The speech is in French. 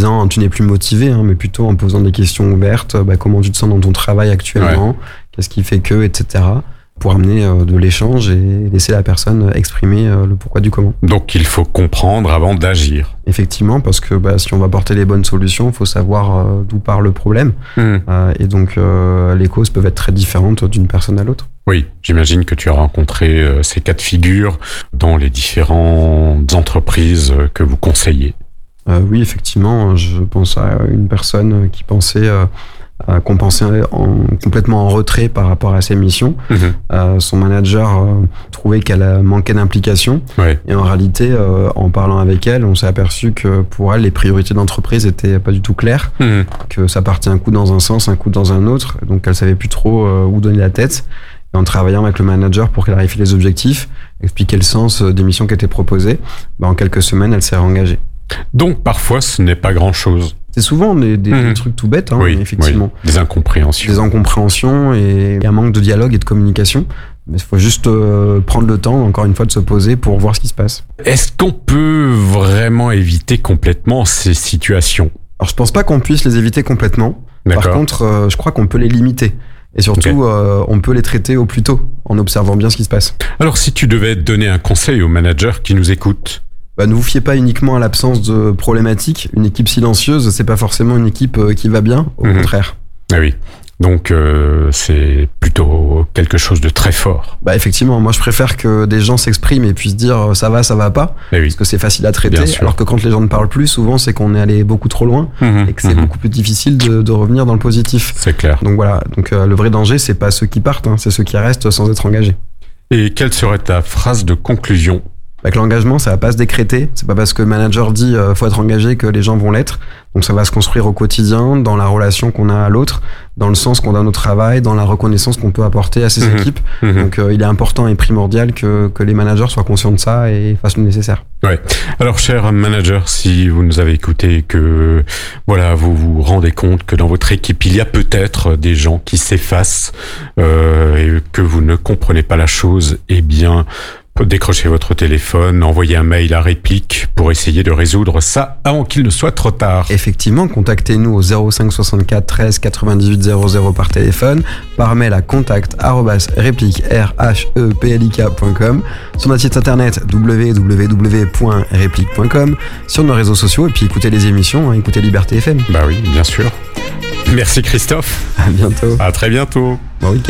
disant tu n'es plus motivé, mais plutôt en posant des questions ouvertes. Comment tu te sens dans ton travail actuellement, qu'est-ce qui fait que, etc. Pour amener de l'échange et laisser la personne exprimer le pourquoi du comment. Donc il faut comprendre avant d'agir. Effectivement, parce que si on va apporter les bonnes solutions, il faut savoir d'où part le problème. Et donc les causes peuvent être très différentes d'une personne à l'autre. Oui, j'imagine que tu as rencontré ces cas de figure dans les différentes entreprises que vous conseillez. Oui, effectivement, je pense à une personne qui pensait qu'on pensait complètement en retrait par rapport à ses missions. Son manager trouvait qu'elle manquait d'implication. Et en réalité, en parlant avec elle, on s'est aperçu que pour elle, les priorités d'entreprise étaient pas du tout claires, que ça partait un coup dans un sens, un coup dans un autre. Donc elle savait plus trop où donner la tête. Et en travaillant avec le manager pour clarifier les objectifs, expliquer le sens des missions qui étaient proposées, en quelques semaines, elle s'est réengagée. Donc parfois, ce n'est pas grand-chose. C'est souvent des trucs tout bêtes, effectivement. Des incompréhensions. Des incompréhensions et un manque de dialogue et de communication. Mais il faut juste prendre le temps, encore une fois, de se poser pour voir ce qui se passe. Est-ce qu'on peut vraiment éviter complètement ces situations ? Alors, je pense pas qu'on puisse les éviter complètement. D'accord. Par contre, je crois qu'on peut les limiter. Et surtout, on peut les traiter au plus tôt, en observant bien ce qui se passe. Alors, si tu devais donner un conseil aux managers qui nous écoutent ? Ne vous fiez pas uniquement à l'absence de problématiques. Une équipe silencieuse, c'est pas forcément une équipe qui va bien, au contraire. Ah oui. Donc, c'est plutôt quelque chose de très fort. Effectivement, moi je préfère que des gens s'expriment et puissent dire ça va pas, parce que c'est facile à traiter, alors que quand les gens ne parlent plus, souvent c'est qu'on est allé beaucoup trop loin et que c'est beaucoup plus difficile de revenir dans le positif. C'est clair. Donc voilà, le vrai danger, c'est pas ceux qui partent, c'est ceux qui restent sans être engagés. Et quelle serait ta phrase de conclusion ? Que l'engagement, ça va pas se décréter. C'est pas parce que le manager dit faut être engagé que les gens vont l'être. Donc ça va se construire au quotidien, dans la relation qu'on a à l'autre, dans le sens qu'on donne au travail, dans la reconnaissance qu'on peut apporter à ses équipes. Donc il est important et primordial que les managers soient conscients de ça et fassent le nécessaire. Ouais. Alors, cher manager, si vous nous avez écouté et que vous vous rendez compte que dans votre équipe il y a peut-être des gens qui s'effacent et que vous ne comprenez pas la chose, décrochez votre téléphone, envoyez un mail à Réplique pour essayer de résoudre ça avant qu'il ne soit trop tard. Effectivement, contactez-nous au 05 64 13 98 00 par téléphone, par mail à contact@replik.com, sur notre site internet www.replique.com, sur nos réseaux sociaux, et puis écoutez les émissions, écoutez Liberté FM. Oui, bien sûr. Merci Christophe. À bientôt. À très bientôt. Bon week-end.